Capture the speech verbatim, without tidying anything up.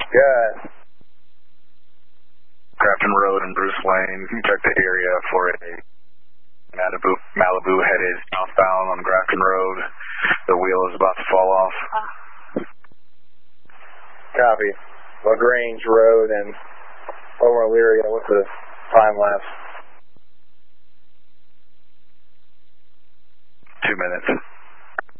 Good. Grafton Road and Bruce Lane. Check the area for a Malibu, Malibu headed southbound on Grafton Road. The wheel is about to fall off. Copy. LaGrange Road and over Elyria. What's the time lapse? Two minutes.